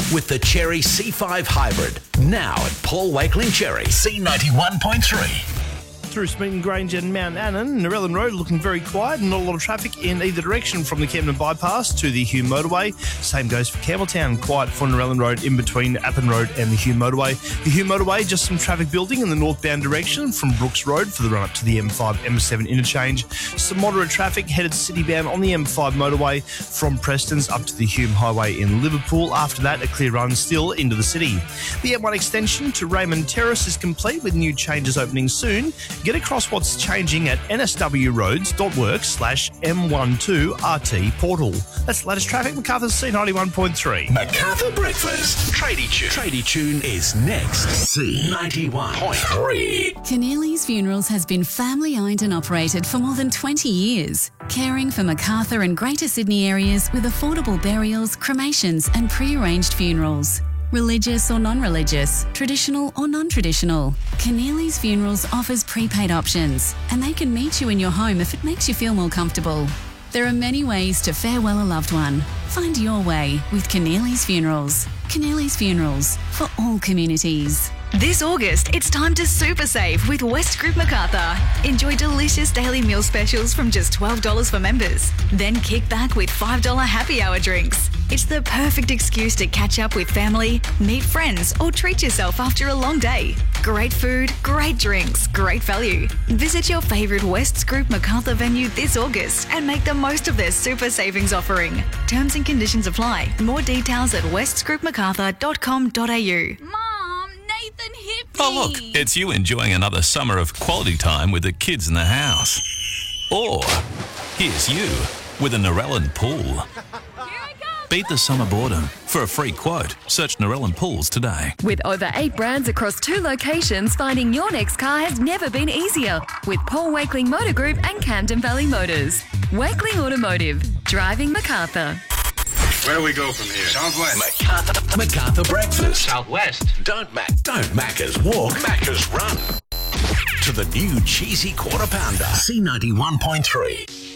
with the Cherry C5 Hybrid. Now at Paul Wakeling Cherry, C91.3. Through Smeaton Grange and Mount Annan, Narellan Road looking very quiet and not a lot of traffic in either direction from the Camden Bypass to the Hume Motorway. Same goes for Campbelltown, quiet for Narellan Road in between Appin Road and the Hume Motorway. The Hume Motorway, just some traffic building in the northbound direction from Brooks Road for the run up to the M5 M7 interchange. Some moderate traffic headed citybound on the M5 motorway from Prestons up to the Hume Highway in Liverpool. After that, a clear run still into the city. The M1 extension to Raymond Terrace is complete with new changes opening soon. Get across what's changing at nswroads.work/M12RT portal. That's the latest traffic. Macarthur's C91.3. Macarthur Breakfast. Tradie Tune is next. C91.3. Keneally's Funerals has been family owned and operated for more than 20 years, caring for Macarthur and Greater Sydney areas with affordable burials, cremations and pre-arranged funerals. Religious or non-religious, traditional or non-traditional, Keneally's Funerals offers prepaid options and they can meet you in your home if it makes you feel more comfortable. There are many ways to farewell a loved one. Find your way with Keneally's Funerals. Keneally's Funerals for all communities. This August, it's time to super save with West Group Macarthur. Enjoy delicious daily meal specials from just $12 for members. Then kick back with $5 happy hour drinks. It's the perfect excuse to catch up with family, meet friends, or treat yourself after a long day. Great food, great drinks, great value. Visit your favourite West Group Macarthur venue this August and make the most of their super savings offering. Terms and conditions apply. More details at westgroupmacarthur.com.au. Mom, Nathan hit me. Oh, look, it's you enjoying another summer of quality time with the kids in the house. Or here's you with a Narellan pool. Beat the summer boredom. For a free quote, search Narellan Pools today. With over 8 brands across 2 locations, finding your next car has never been easier. With Paul Wakeling Motor Group and Camden Valley Motors. Wakeling Automotive. Driving Macarthur. Where do we go from here? Southwest. Macarthur Breakfast. Southwest. Don't Maccas walk, Maccas run. To the new cheesy quarter pounder. C91.3.